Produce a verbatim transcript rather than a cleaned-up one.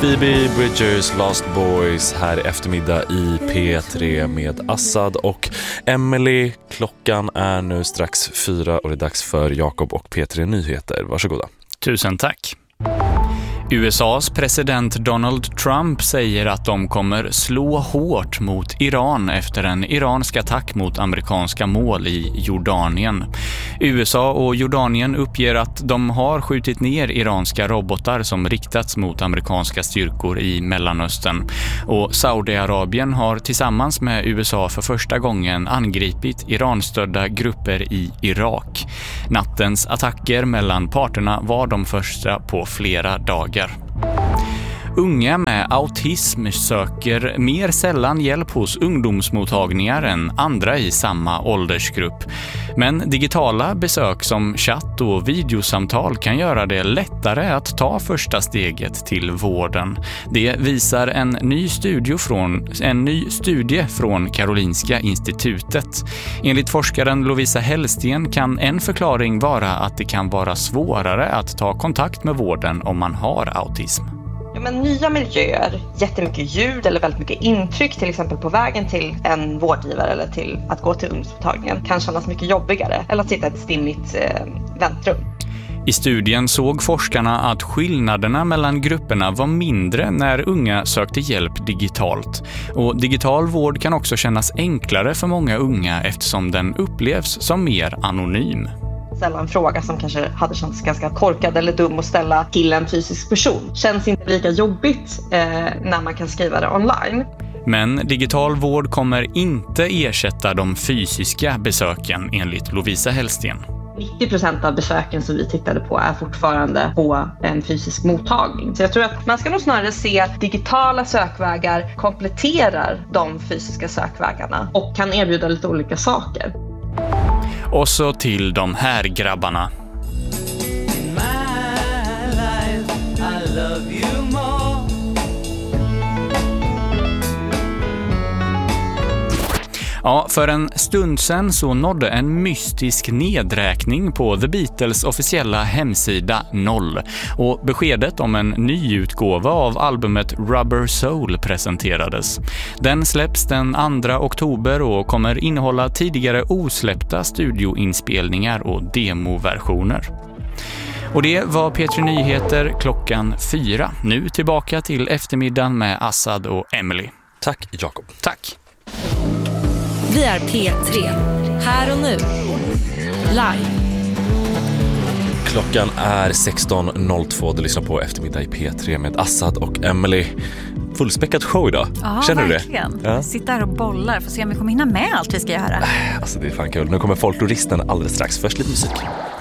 Phoebe Bridgers Lost Boys här i eftermiddag i P tre med Assad och Emily. Klockan är nu strax fyra och det är dags för Jakob och P tre Nyheter. Varsågoda. Tusen tack. U S A:s president Donald Trump säger att de kommer slå hårt mot Iran efter en iransk attack mot amerikanska mål i Jordanien. U S A och Jordanien uppger att de har skjutit ner iranska robotar som riktats mot amerikanska styrkor i Mellanöstern. Och Saudiarabien har tillsammans med U S A för första gången angripit Iranstödda grupper i Irak. Nattens attacker mellan parterna var de första på flera dagar. Unga med autism söker mer sällan hjälp hos ungdomsmottagningar än andra i samma åldersgrupp. Men digitala besök som chatt och videosamtal kan göra det lättare att ta första steget till vården. Det visar en ny studie från, en ny studie från Karolinska institutet. Enligt forskaren Lovisa Hellsten kan en förklaring vara att det kan vara svårare att ta kontakt med vården om man har autism. Ja, men nya miljöer, jättemycket ljud eller väldigt mycket intryck, till exempel på vägen till en vårdgivare eller till att gå till ungdomsmottagningen, kan kännas mycket jobbigare eller att sitta i ett stimmigt eh, väntrum. I studien såg forskarna att skillnaderna mellan grupperna var mindre när unga sökte hjälp digitalt. Och digital vård kan också kännas enklare för många unga eftersom den upplevs som mer anonym. Ställa en fråga som kanske hade känts ganska korkad eller dum att ställa till en fysisk person. Känns inte lika jobbigt eh, när man kan skriva det online. Men digital vård kommer inte ersätta de fysiska besöken enligt Lovisa Hellsten. nittio procent av besöken som vi tittade på är fortfarande på en fysisk mottagning. Så jag tror att man ska nog snarare se att digitala sökvägar kompletterar de fysiska sökvägarna och kan erbjuda lite olika saker. Och så till de här grabbarna. In my life, I love you more. Ja, för en stund sedan så nådde en mystisk nedräkning på The Beatles officiella hemsida noll. Och beskedet om en nyutgåva av albumet Rubber Soul presenterades. Den släpps den andra oktober och kommer innehålla tidigare osläppta studioinspelningar och demoversioner. Och det var P tre Nyheter klockan fyra. Nu tillbaka till eftermiddagen med Assad och Emily. Tack Jakob. Tack. Vi är P tre, här och nu, live. Klockan är sexton noll två. Du lyssnar på eftermiddag i P tre med Assad och Emily. Fullspäckat show idag. Ja, känner verkligen. du det? Ja. Sitta här och bollar för att se om vi kommer hinna med allt vi ska göra. Alltså det är fan kul. Nu kommer folkloristen alldeles strax. Först lite musik.